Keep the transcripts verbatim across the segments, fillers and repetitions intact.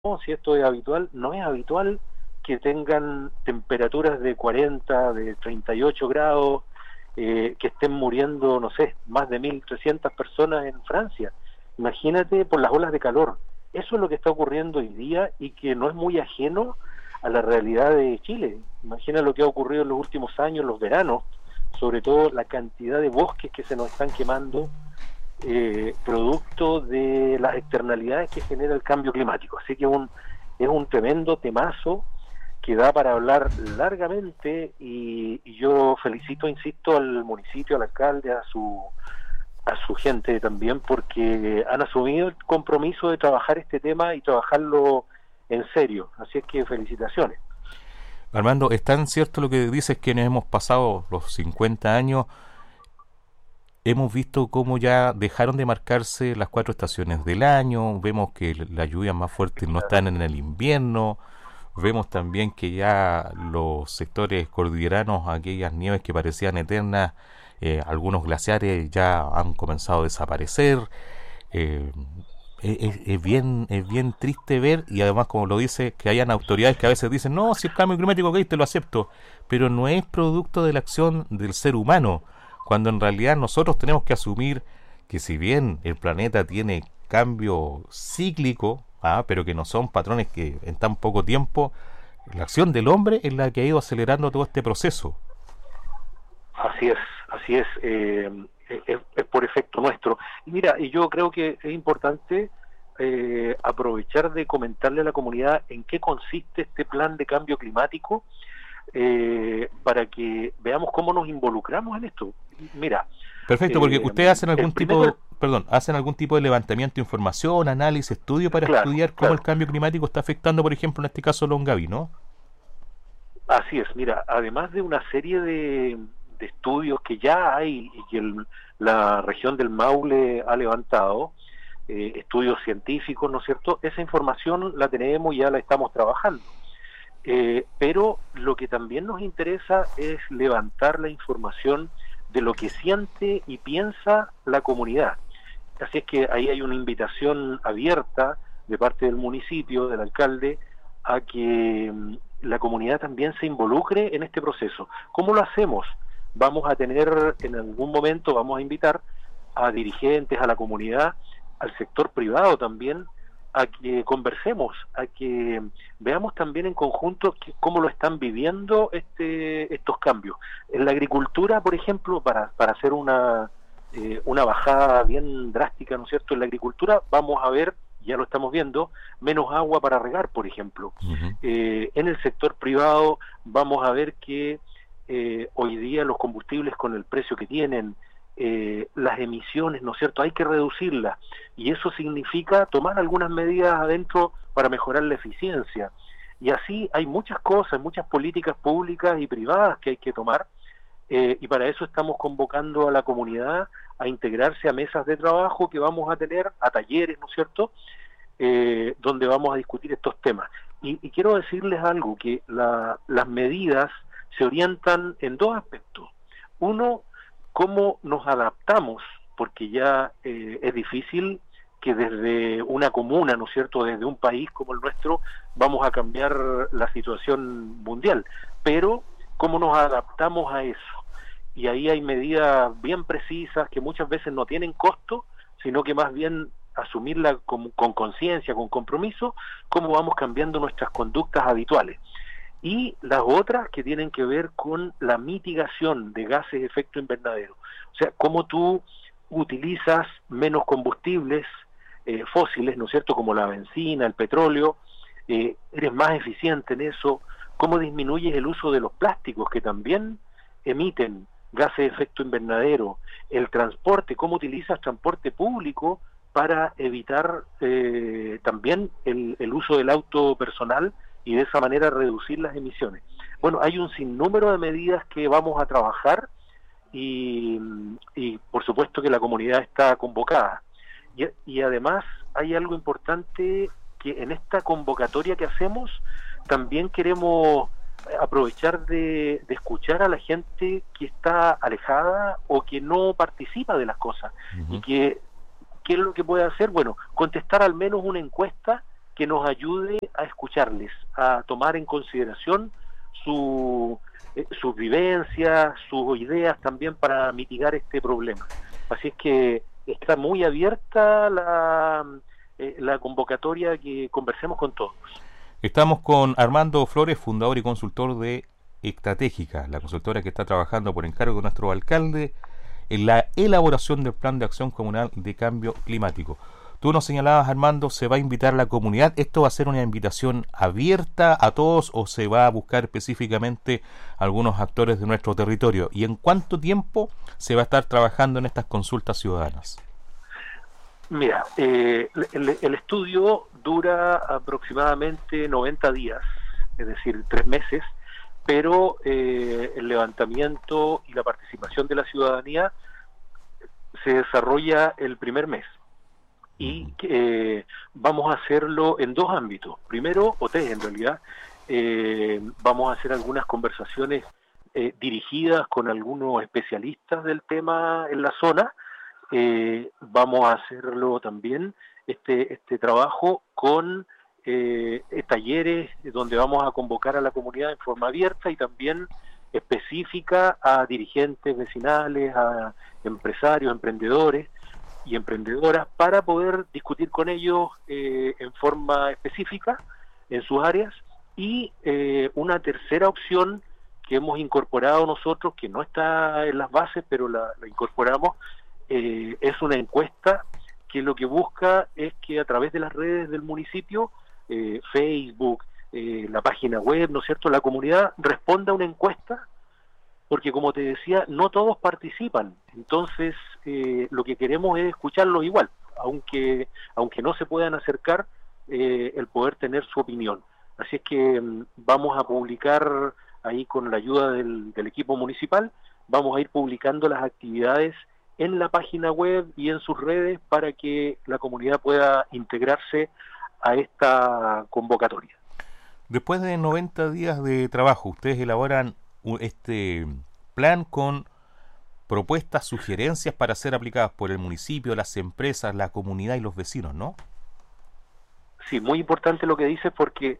no, si esto es habitual, no es habitual que tengan temperaturas de cuarenta, de treinta y ocho grados, eh, que estén muriendo, no sé, más de mil trescientas personas en Francia. Imagínate por las olas de calor. Eso es lo que está ocurriendo hoy día y que no es muy ajeno a la realidad de Chile. Imagina lo que ha ocurrido en los últimos años, los veranos, sobre todo la cantidad de bosques que se nos están quemando, eh, producto de las externalidades que genera el cambio climático. Así que un, es un tremendo temazo que da para hablar largamente y, y yo felicito, insisto, al municipio, al alcalde, a su a su gente también, porque han asumido el compromiso de trabajar este tema y trabajarlo en serio. Así es que felicitaciones. Armando, es tan cierto lo que dices, quienes hemos pasado los cincuenta años, hemos visto cómo ya dejaron de marcarse las cuatro estaciones del año, vemos que las lluvias más fuertes no están en el invierno, vemos también que ya los sectores cordilleranos, aquellas nieves que parecían eternas, eh, algunos glaciares ya han comenzado a desaparecer. Eh, es, es bien es bien triste ver, y además, como lo dice, que hayan autoridades que a veces dicen, no, si el cambio climático, ok, te lo acepto, pero no es producto de la acción del ser humano, cuando en realidad nosotros tenemos que asumir que si bien el planeta tiene cambio cíclico, ah, pero que no son patrones que en tan poco tiempo, la acción del hombre es la que ha ido acelerando todo este proceso. Así es, así es, eh, es, es por efecto nuestro. Y mira, y yo creo que es importante eh, aprovechar de comentarle a la comunidad en qué consiste este plan de cambio climático, eh, para que veamos cómo nos involucramos en esto. Mira, Perfecto, porque eh, ustedes hacen el algún primero, tipo, perdón, hacen algún tipo de levantamiento de información, análisis, estudio para claro, estudiar cómo el claro, cambio climático está afectando, por ejemplo, en este caso Longaví, ¿no? así es. Mira, además de una serie de, de estudios que ya hay y que el, la región del Maule ha levantado, eh, estudios científicos, ¿no es cierto? Esa información la tenemos y ya la estamos trabajando. Eh, pero lo que también nos interesa es levantar la información de lo que siente y piensa la comunidad. Así es que ahí hay una invitación abierta de parte del municipio, del alcalde, a que mm, la comunidad también se involucre en este proceso. ¿Cómo lo hacemos? Vamos a tener, en algún momento, vamos a invitar a dirigentes, a la comunidad, al sector privado también, a que conversemos, a que veamos también en conjunto que, cómo lo están viviendo este, estos cambios. En la agricultura, por ejemplo, para, para hacer una, eh, una bajada bien drástica, ¿no es cierto? En la agricultura vamos a ver, ya lo estamos viendo, menos agua para regar, por ejemplo. Uh-huh. Eh, en el sector privado vamos a ver que eh, hoy día los combustibles con el precio que tienen, eh, las emisiones, ¿no es cierto? Hay que reducirlas y eso significa tomar algunas medidas adentro para mejorar la eficiencia. Y así hay muchas cosas, muchas políticas públicas y privadas que hay que tomar, eh, y para eso estamos convocando a la comunidad a integrarse a mesas de trabajo que vamos a tener, a talleres, ¿no es cierto?, eh, donde vamos a discutir estos temas. Y, y quiero decirles algo, que la, las medidas se orientan en dos aspectos. Uno, cómo nos adaptamos, porque ya eh, es difícil que desde una comuna, ¿no es cierto?, desde un país como el nuestro, vamos a cambiar la situación mundial, pero cómo nos adaptamos a eso. Y ahí hay medidas bien precisas que muchas veces no tienen costo, sino que más bien asumirla con conciencia, con compromiso, cómo vamos cambiando nuestras conductas habituales. Y las otras que tienen que ver con la mitigación de gases de efecto invernadero. O sea, cómo tú utilizas menos combustibles eh, fósiles, ¿no es cierto?, como la benzina, el petróleo, eh, eres más eficiente en eso, cómo disminuyes el uso de los plásticos que también emiten gases de efecto invernadero, el transporte, cómo utilizas transporte público para evitar eh, también el, el uso del auto personal y de esa manera reducir las emisiones. Bueno, hay un sinnúmero de medidas que vamos a trabajar y, y por supuesto que la comunidad está convocada. Y, y además hay algo importante, que en esta convocatoria que hacemos también queremos aprovechar de, de escuchar a la gente que está alejada o que no participa de las cosas. Uh-huh. Y que, ¿qué es lo que puede hacer? Bueno, contestar al menos una encuesta que nos ayude a escucharles, a tomar en consideración su, eh, sus vivencias, sus ideas también para mitigar este problema. Así es que está muy abierta la, eh, la convocatoria, que conversemos con todos. Estamos con Armando Flores, fundador y consultor de Estratégica, la consultora que está trabajando por encargo de nuestro alcalde en la elaboración del Plan de Acción Comunal de Cambio Climático. Tú nos señalabas, Armando, se va a invitar a la comunidad. ¿Esto va a ser una invitación abierta a todos o se va a buscar específicamente algunos actores de nuestro territorio? ¿Y en cuánto tiempo se va a estar trabajando en estas consultas ciudadanas? Mira, eh, el, el estudio dura aproximadamente noventa días, es decir, tres meses, pero eh, el levantamiento y la participación de la ciudadanía se desarrolla el primer mes. Y eh, vamos a hacerlo en dos ámbitos. Primero, o tres en realidad, eh, vamos a hacer algunas conversaciones eh, dirigidas con algunos especialistas del tema en la zona. Eh, vamos a hacerlo también, este, este trabajo, con eh, talleres donde vamos a convocar a la comunidad en forma abierta y también específica a dirigentes vecinales, a empresarios, emprendedores y emprendedoras, para poder discutir con ellos eh, en forma específica en sus áreas. Y eh, una tercera opción que hemos incorporado nosotros, que no está en las bases, pero la, la incorporamos, eh, es una encuesta que lo que busca es que a través de las redes del municipio, eh, Facebook, eh, la página web, ¿no es cierto?, la comunidad responda a una encuesta, porque como te decía, no todos participan. Entonces, eh, lo que queremos es escucharlos igual, aunque aunque no se puedan acercar, eh, el poder tener su opinión. Así es que mm, vamos a publicar ahí, con la ayuda del, del equipo municipal, vamos a ir publicando las actividades en la página web y en sus redes para que la comunidad pueda integrarse a esta convocatoria. Después de noventa días de trabajo, ustedes elaboran este plan con propuestas, sugerencias para ser aplicadas por el municipio, las empresas, la comunidad y los vecinos, ¿no? Sí, muy importante lo que dices, porque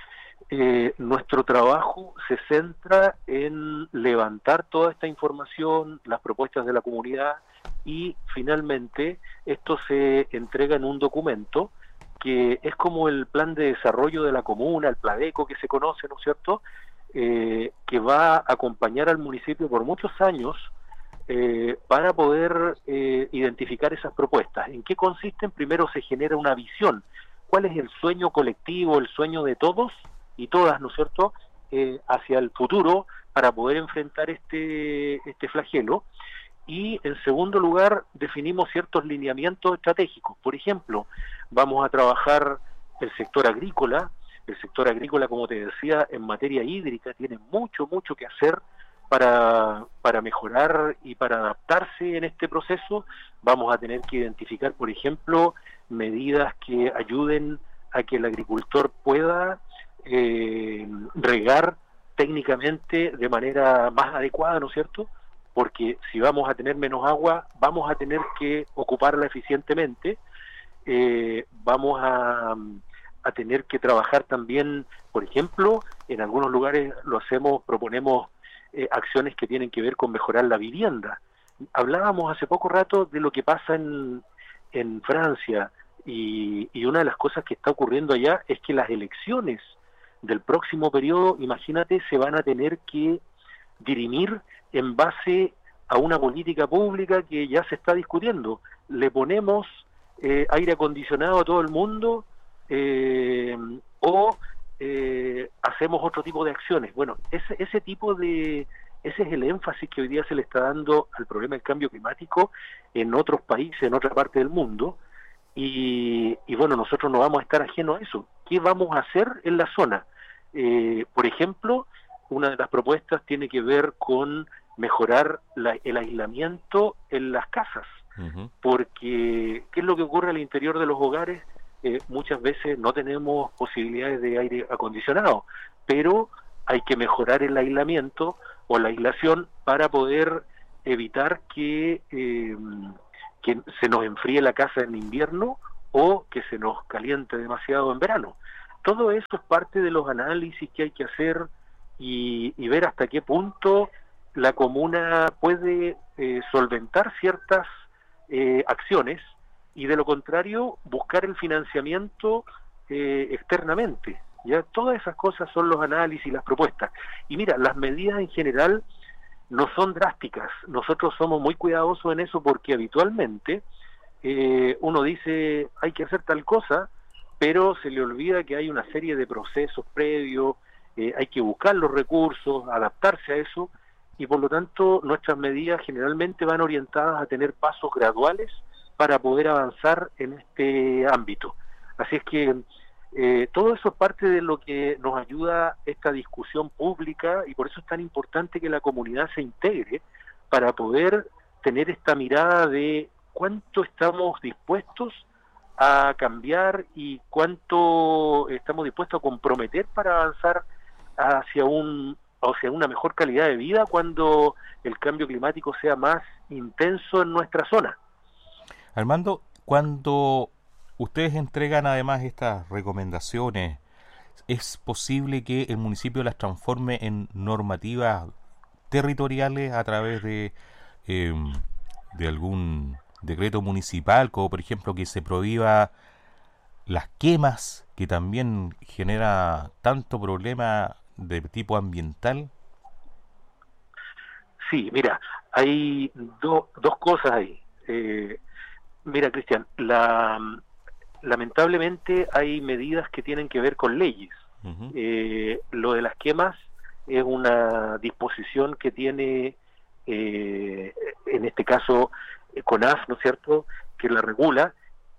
eh, nuestro trabajo se centra en levantar toda esta información, las propuestas de la comunidad, y finalmente esto se entrega en un documento que es como el plan de desarrollo de la comuna, el PLADECO que se conoce, ¿no es cierto?, eh, que va a acompañar al municipio por muchos años eh, para poder eh, identificar esas propuestas. ¿En qué consisten? Primero se genera una visión. ¿Cuál es el sueño colectivo, el sueño de todos y todas, ¿no es cierto?, eh, hacia el futuro, para poder enfrentar este, este flagelo? Y en segundo lugar, definimos ciertos lineamientos estratégicos. Por ejemplo, vamos a trabajar el sector agrícola. El sector agrícola, como te decía, en materia hídrica tiene mucho, mucho que hacer para, para mejorar y para adaptarse en este proceso. Vamos a tener que identificar, por ejemplo, medidas que ayuden a que el agricultor pueda eh, regar técnicamente de manera más adecuada, ¿no es cierto?, porque si vamos a tener menos agua, vamos a tener que ocuparla eficientemente. Eh, vamos a, a tener que trabajar también, por ejemplo, en algunos lugares lo hacemos, proponemos eh, acciones que tienen que ver con mejorar la vivienda. Hablábamos hace poco rato de lo que pasa en, en Francia, y, y una de las cosas que está ocurriendo allá es que las elecciones del próximo periodo, imagínate, se van a tener que dirimir en base a una política pública que ya se está discutiendo. Le ponemos eh, aire acondicionado a todo el mundo eh, o eh, hacemos otro tipo de acciones. Bueno, ese, ese tipo de ese es el énfasis que hoy día se le está dando al problema del cambio climático en otros países, en otra parte del mundo, y, y bueno, nosotros no vamos a estar ajenos a eso. ¿Qué vamos a hacer en la zona? Eh, por ejemplo, una de las propuestas tiene que ver con mejorar la, el aislamiento en las casas, uh-huh. porque ¿qué es lo que ocurre al interior de los hogares? Eh, muchas veces no tenemos posibilidades de aire acondicionado, pero hay que mejorar el aislamiento o la aislación para poder evitar que, eh, que se nos enfríe la casa en invierno o que se nos caliente demasiado en verano. Todo eso es parte de los análisis que hay que hacer y, y ver hasta qué punto la comuna puede eh, solventar ciertas eh, acciones y de lo contrario buscar el financiamiento eh, externamente. Ya todas esas cosas son los análisis y las propuestas. Y mira, las medidas en general no son drásticas. Nosotros somos muy cuidadosos en eso porque habitualmente eh, uno dice hay que hacer tal cosa, pero se le olvida que hay una serie de procesos previos, eh, hay que buscar los recursos, adaptarse a eso, y por lo tanto nuestras medidas generalmente van orientadas a tener pasos graduales para poder avanzar en este ámbito. Así es que eh, todo eso es parte de lo que nos ayuda esta discusión pública, y por eso es tan importante que la comunidad se integre para poder tener esta mirada de cuánto estamos dispuestos a cambiar y cuánto estamos dispuestos a comprometer para avanzar hacia un hacia una mejor calidad de vida cuando el cambio climático sea más intenso en nuestra zona. Armando, cuando ustedes entregan además estas recomendaciones, ¿es posible que el municipio las transforme en normativas territoriales a través de, eh, de algún decreto municipal, como por ejemplo que se prohíba las quemas, que también genera tanto problema de tipo ambiental? Sí, mira, hay do, dos cosas ahí. Eh, mira, Cristian, la, lamentablemente hay medidas que tienen que ver con leyes. Uh-huh. Eh, lo de las quemas es una disposición que tiene, eh, en este caso, CONAF, ¿no es cierto?, que la regula,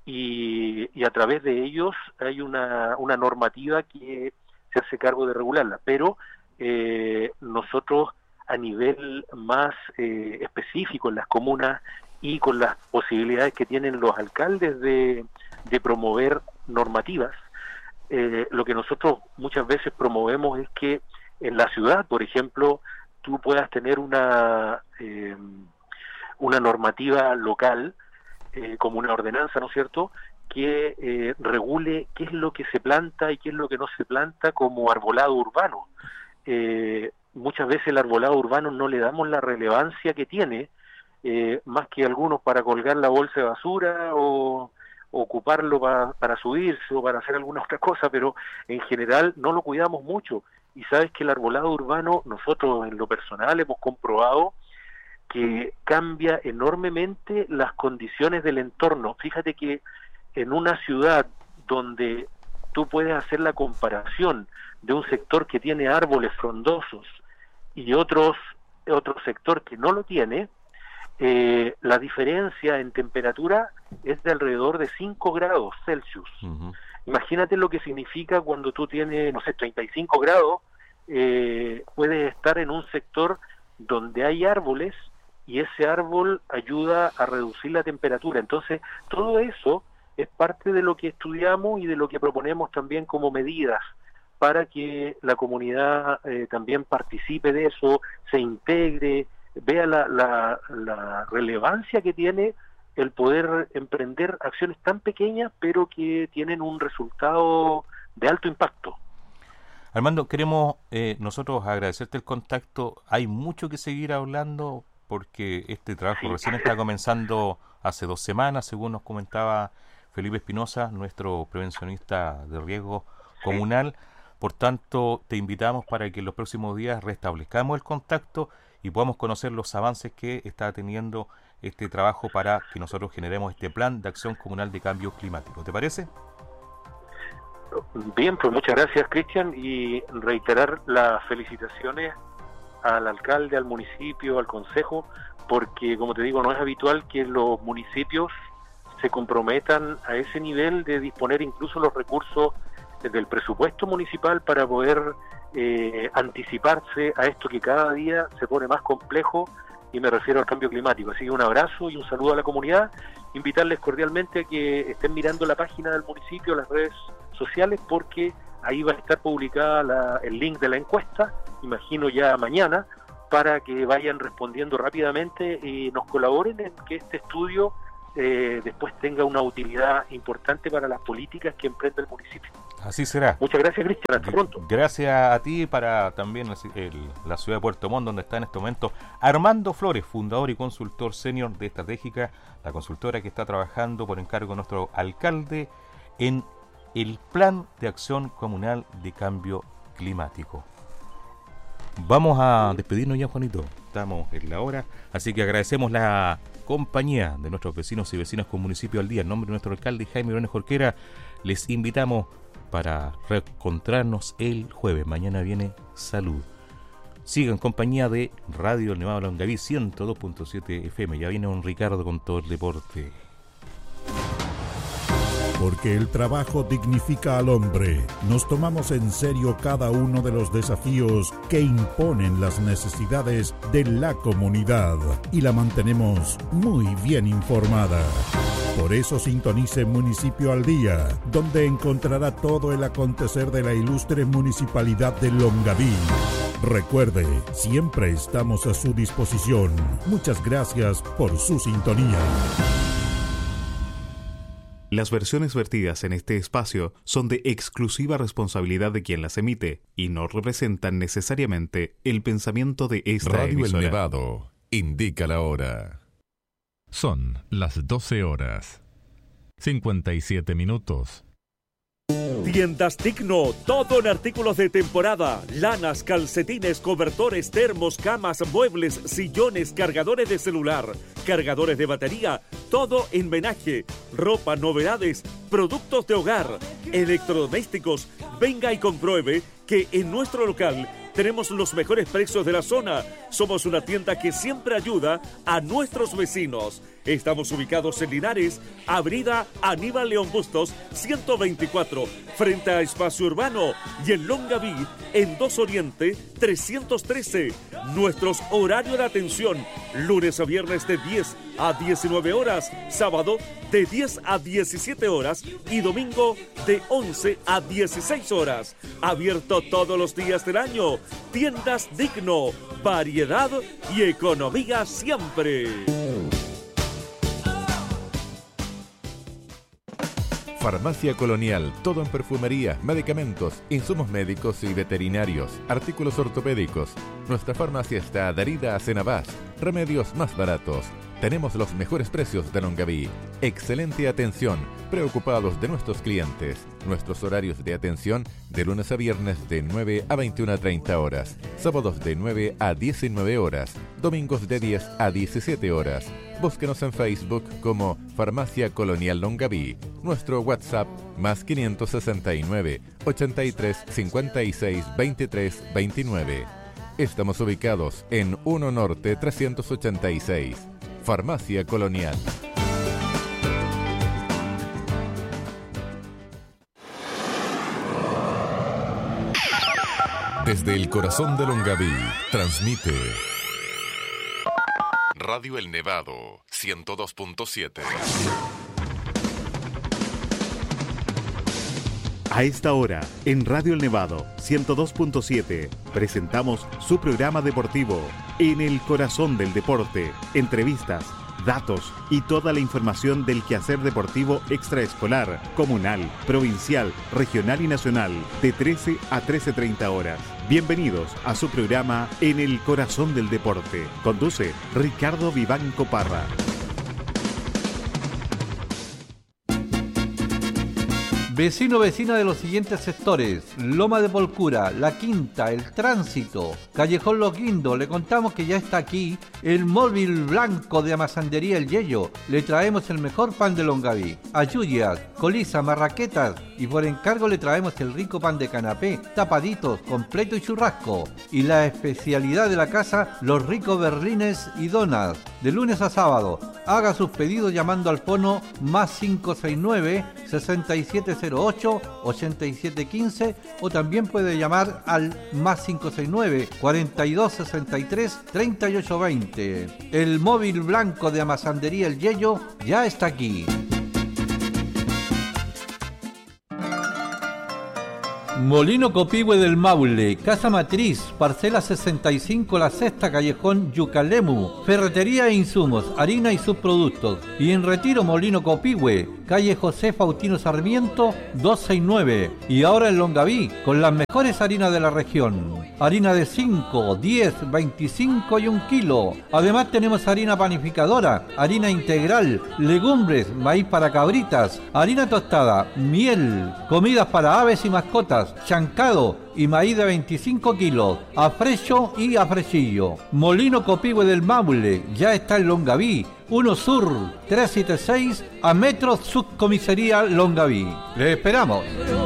y, y a través de ellos hay una, una normativa que se hace cargo de regularla, pero eh, nosotros a nivel más eh, específico en las comunas y con las posibilidades que tienen los alcaldes de, de promover normativas, eh, lo que nosotros muchas veces promovemos es que en la ciudad, por ejemplo, tú puedas tener una eh, una normativa local, eh, como una ordenanza, ¿no es cierto?, que eh, regule qué es lo que se planta y qué es lo que no se planta como arbolado urbano. Eh, muchas veces el arbolado urbano no le damos la relevancia que tiene, eh, más que algunos para colgar la bolsa de basura o, o ocuparlo pa, para subirse o para hacer alguna otra cosa, pero en general no lo cuidamos mucho. Y sabes que el arbolado urbano, nosotros en lo personal hemos comprobado que cambia enormemente las condiciones del entorno. Fíjate que en una ciudad donde tú puedes hacer la comparación de un sector que tiene árboles frondosos y otros otro sector que no lo tiene, eh, la diferencia en temperatura es de alrededor de cinco grados Celsius. Uh-huh. Imagínate lo que significa cuando tú tienes, no sé, treinta y cinco grados, eh, puedes estar en un sector donde hay árboles y ese árbol ayuda a reducir la temperatura. Entonces, todo eso es parte de lo que estudiamos y de lo que proponemos también como medidas para que la comunidad eh, también participe de eso, se integre, vea la, la, la relevancia que tiene el poder emprender acciones tan pequeñas pero que tienen un resultado de alto impacto. Armando, queremos eh, nosotros agradecerte el contacto. Hay mucho que seguir hablando porque este trabajo sí. recién está comenzando hace dos semanas, según nos comentaba Felipe Espinosa, nuestro prevencionista de riesgo comunal. Por tanto, te invitamos para que en los próximos días restablezcamos el contacto y podamos conocer los avances que está teniendo este trabajo para que nosotros generemos este plan de acción comunal de cambio climático. ¿Te parece? Bien, pues muchas gracias, Cristian, y reiterar las felicitaciones al alcalde, al municipio, al consejo, porque, como te digo, no es habitual que los municipios se comprometan a ese nivel de disponer incluso los recursos del presupuesto municipal para poder eh, anticiparse a esto que cada día se pone más complejo, y me refiero al cambio climático. Así que un abrazo y un saludo a la comunidad, invitarles cordialmente a que estén mirando la página del municipio, las redes sociales, porque ahí va a estar publicada la, el link de la encuesta, imagino ya mañana, para que vayan respondiendo rápidamente y nos colaboren en que este estudio eh, después tenga una utilidad importante para las políticas que emprende el municipio. Así será. Muchas gracias, Cristian. Hasta pronto. Gracias a ti, para también el, el, la ciudad de Puerto Montt, donde está en este momento Armando Flores, fundador y consultor senior de Estratégica, la consultora que está trabajando por encargo de nuestro alcalde en el Plan de Acción Comunal de Cambio Climático. Vamos a despedirnos ya, Juanito. Estamos en la hora, así que agradecemos la compañía de nuestros vecinos y vecinas con Municipio al Día. En nombre de nuestro alcalde Jaime Briones Jorquera, les invitamos para reencontrarnos el jueves. Mañana viene Salud. Sigan en compañía de Radio El Nevado Longaví ciento dos punto siete F M. Ya viene un Ricardo con todo el deporte. Porque el trabajo dignifica al hombre, nos tomamos en serio cada uno de los desafíos que imponen las necesidades de la comunidad y la mantenemos muy bien informada. Por eso sintonice Municipio al Día, donde encontrará todo el acontecer de la ilustre municipalidad de Longaví. Recuerde, siempre estamos a su disposición. Muchas gracias por su sintonía. Las versiones vertidas en este espacio son de exclusiva responsabilidad de quien las emite y no representan necesariamente el pensamiento de esta Radio emisora. El Nevado indica la hora. Son las doce horas, cincuenta y siete minutos. Tiendas Digno, todo en artículos de temporada, lanas, calcetines, cobertores, termos, camas, muebles, sillones, cargadores de celular, cargadores de batería, todo en menaje, ropa, novedades, productos de hogar, electrodomésticos. Venga y compruebe que en nuestro local tenemos los mejores precios de la zona. Somos una tienda que siempre ayuda a nuestros vecinos. Estamos ubicados en Linares, Avenida Aníbal León Bustos, ciento veinticuatro, frente a Espacio Urbano, y en Longaví, en dos Oriente, trescientos trece. Nuestros horarios de atención, lunes a viernes de diez a diecinueve horas, sábado de diez a diecisiete horas y domingo de once a dieciséis horas. Abierto todos los días del año. Tiendas Digno, variedad y economía siempre. Farmacia Colonial, todo en perfumería, medicamentos, insumos médicos y veterinarios, artículos ortopédicos. Nuestra farmacia está adherida a Cenabás, remedios más baratos. Tenemos los mejores precios de Longaví. Excelente atención, preocupados de nuestros clientes. Nuestros horarios de atención de lunes a viernes de nueve a veintiuna treinta horas, sábados de nueve a diecinueve horas, domingos de diez a diecisiete horas. Búsquenos en Facebook como Farmacia Colonial Longaví. Nuestro WhatsApp más quinientos sesenta y nueve, ochenta y tres, cincuenta y seis, veintitrés, veintinueve. Estamos ubicados en uno Norte trescientos ochenta y seis. Farmacia Colonial. Desde el corazón de Longaví, transmite Radio El Nevado, ciento dos punto siete. A esta hora, en Radio El Nevado, ciento dos punto siete, presentamos su programa deportivo, En el Corazón del Deporte. Entrevistas, datos y toda la información del quehacer deportivo extraescolar, comunal, provincial, regional y nacional, de trece a trece treinta horas. Bienvenidos a su programa En el Corazón del Deporte. Conduce Ricardo Vivanco Parra. Vecino, vecina de los siguientes sectores: Loma de Polcura, La Quinta, El Tránsito, Callejón Los Guindos. Le contamos que ya está aquí el móvil blanco de Amasandería El Yello. Le traemos el mejor pan de Longaví, ayuyas, colisa, marraquetas, y por encargo le traemos el rico pan de canapé, tapaditos, completo y churrasco. Y la especialidad de la casa, los ricos berlines y donas. De lunes a sábado, haga sus pedidos llamando al fono más cinco seis nueve, seis siete cero ocho, ocho siete uno cinco, o también puede llamar al más cinco seis nueve, cuarenta y dos sesenta y tres, treinta y ocho veinte. El móvil blanco de Amasandería El Yello ya está aquí. Molino Copihue del Maule, Casa Matriz, parcela sesenta y cinco La Sexta, Callejón Yucalemu, ferretería e insumos, harina y subproductos. Y en Retiro Molino Copihue, calle José Faustino Sarmiento doscientos sesenta y nueve. Y ahora en Longaví, con las mejores harinas de la región. Harina de cinco, diez, veinticinco y un kilo. Además tenemos harina panificadora, harina integral, legumbres, maíz para cabritas, harina tostada, miel, comidas para aves y mascotas, chancado y maíz de veinticinco kilos, a frecho y a frechillo. Molino Copihue del Maule, ya está en Longaví, uno Sur, trescientos setenta y seis, a metros Subcomisaría Longaví. ¡Le esperamos!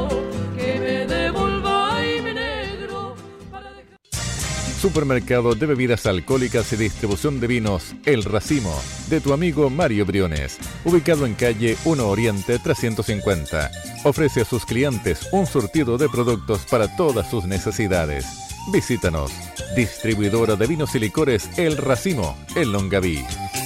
Supermercado de bebidas alcohólicas y distribución de vinos El Racimo, de tu amigo Mario Briones, ubicado en calle uno Oriente trescientos cincuenta. Ofrece a sus clientes un surtido de productos para todas sus necesidades. Visítanos. Distribuidora de vinos y licores El Racimo, en Longaví.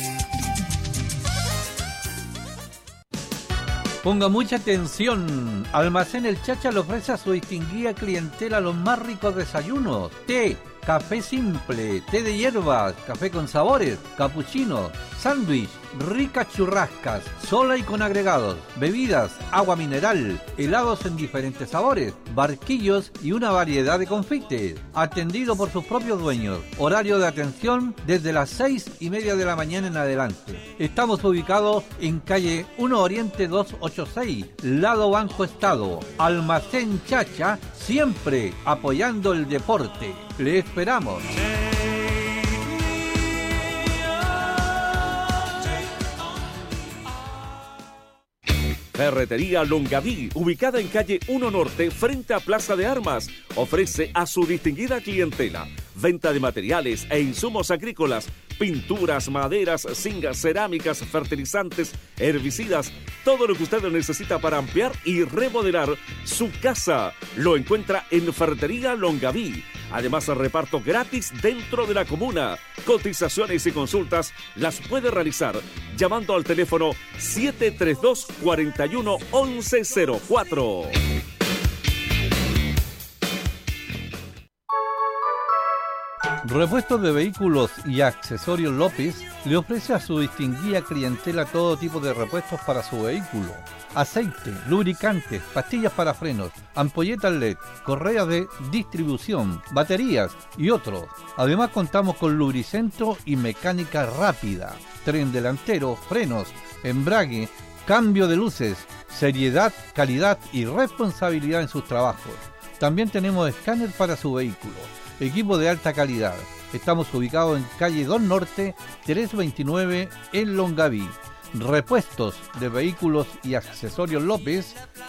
Ponga mucha atención. Almacén El Chacha le ofrece a su distinguida clientela los más ricos desayunos. Té, café simple, té de hierbas, café con sabores, capuchinos, sándwich, ricas churrascas, sola y con agregados, bebidas, agua mineral, helados en diferentes sabores, barquillos y una variedad de confites. Atendido por sus propios dueños. Horario de atención desde las seis y media de la mañana en adelante. Estamos ubicados en calle uno Oriente doscientos ochenta y seis, lado Banco Estado. Almacén Chacha, siempre apoyando el deporte. Le esperamos. Ferretería Longaví, ubicada en calle uno Norte, frente a Plaza de Armas, ofrece a su distinguida clientela venta de materiales e insumos agrícolas, pinturas, maderas, zingas, cerámicas, fertilizantes, herbicidas, todo lo que usted necesita para ampliar y remodelar su casa. Lo encuentra en Ferretería Longaví. Además, reparto gratis dentro de la comuna. Cotizaciones y consultas las puede realizar llamando al teléfono siete tres dos, cuatro uno, once cero cuatro. Repuestos de Vehículos y Accesorios López le ofrece a su distinguida clientela todo tipo de repuestos para su vehículo. Aceite, lubricantes, pastillas para frenos, ampolletas L E D, correas de distribución, baterías y otros. Además contamos con lubricentro y mecánica rápida, tren delantero, frenos, embrague, cambio de luces, seriedad, calidad y responsabilidad en sus trabajos. También tenemos escáner para su vehículo. Equipo de alta calidad. Estamos ubicados en calle dos Norte, trescientos veintinueve en Longaví. Repuestos de Vehículos y Accesorios López